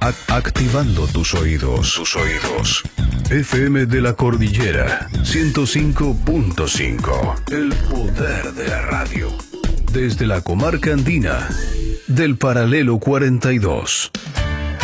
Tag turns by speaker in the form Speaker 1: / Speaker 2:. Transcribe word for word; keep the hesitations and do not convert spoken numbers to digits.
Speaker 1: Activando tus oídos. Tus oídos. F M de la Cordillera ciento cinco punto cinco. El poder de la radio. Desde la comarca andina del Paralelo cuarenta y dos.